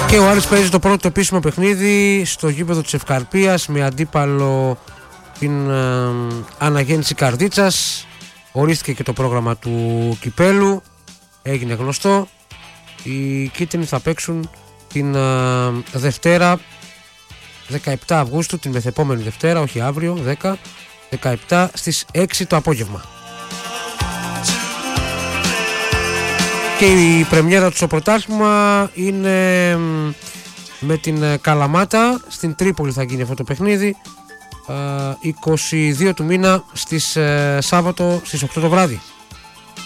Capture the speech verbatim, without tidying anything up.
Και ο Άρης παίζει το πρώτο επίσημο παιχνίδι στο γήπεδο της Ευκαρπίας με αντίπαλο την ε, Αναγέννηση Καρδίτσας. Ορίστηκε και το πρόγραμμα του κυπέλου, έγινε γνωστό. Οι κίτρινοι θα παίξουν την ε, Δευτέρα δεκαεπτά Αυγούστου, την μεθεπόμενη Δευτέρα, όχι αύριο, δέκα, δεκαεπτά στις έξι το απόγευμα. Και η πρεμιέρα του στο πρωτάθλημα είναι με την Καλαμάτα, στην Τρίπολη θα γίνει αυτό το παιχνίδι, είκοσι δύο του μήνα στις Σάββατο στις οκτώ το βράδυ.